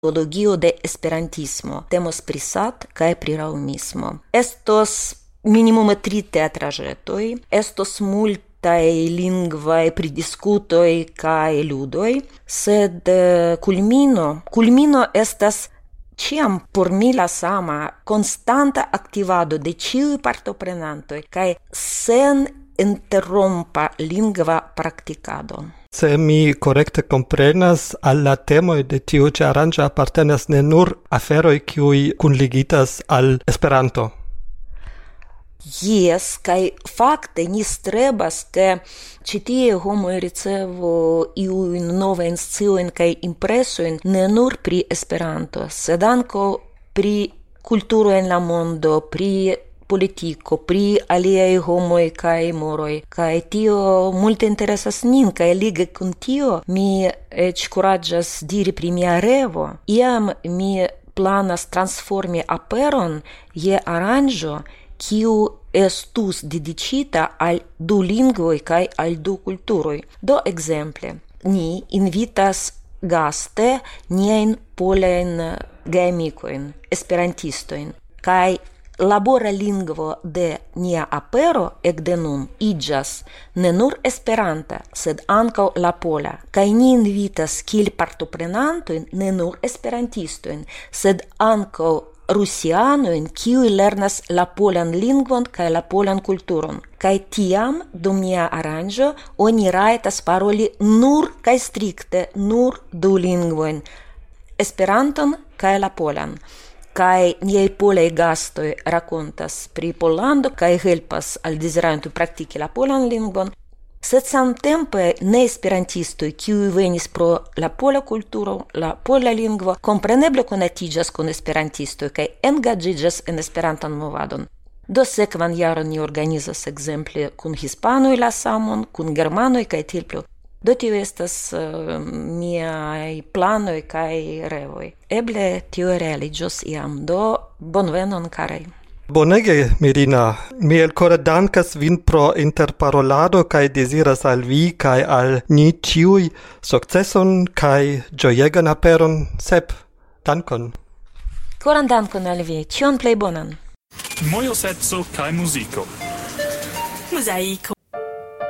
metodologio de esperantismo, temos pri sat kaj pri raŭmismo. Estos minimume 3 teatraĵetoj, estos multaj lingvaj pridiskutoj kaj ludoj, sed kulmino estas ĉiam por mi la sama konstanta aktivado de ĉiuj partoprenantoj kaj sen interrompa lingva praktikado. Se mi korekte komprenas, al la temoj de tiu ĉi aranĝo apartenas ne nur aferoj kiuj kunligitas al Esperanto. Jes, kaj fakte ni strebas, ke ĉi tie homoj ricevu iujn novajn sciojn kaj impresojn ne nur pri Esperanto, sed ankaŭ pri kulturo en la mondo, pri politiko, pri aliaj homoj kaj moroj, kaj tio multe interesas nin, kaj lige kun tio mi eĉ kuraĝas diri pri mia revo. Iam mi planas transformi aperon je aranĝo, kiu estus dediĉita al 2 lingvoj kaj al 2 kulturoj. Do ekzemple, ni invitas gaste niajn polajn geamikojn, esperantistojn, kaj labora lingvo de nia apero ekde nun iĝas ne nur Esperanta, sed ankaŭ la pola, kaj ni invitas kiel partoprenantojn ne nur esperantistojn, sed ankaŭ rusianojn, kiuj lernas la polan lingvon kaj la polan kulturon. Kaj tiam, dum nia aranĝo, oni rajtas paroli nur kaj strikte nur 2 lingvojn, Esperanton kaj la polan. Kaj niaj polaj gastoj rakontas pri Pollando kaj helpas al dezirantoj praktiki la polan lingvon, sed samtempe ne esperantistoj, kiuj venis pro la pola kulturo, la pola lingvo, kompreneble konatiĝas kun esperantistoj kaj engaĝiĝas en Esperantan movadon. Do sekvan jaron ni organizas ekzemple kun hispanoj la samon, kun germanoj kaj tiel plu. Do tio estas miaj planoj kaj revoj. Eble tio realiĝos iam. Do bonvenon, karaj. Bonege, Mirina. Mi elkore dankas vin pro interparolado kaj deziras al vi kaj al ni ĉiuj sukceson kaj ĝojegan aperon. Sep, dankon. Koran dankon al vi. Ĉion plej bonan. Mojoseco kaj muziko. Mozaiko.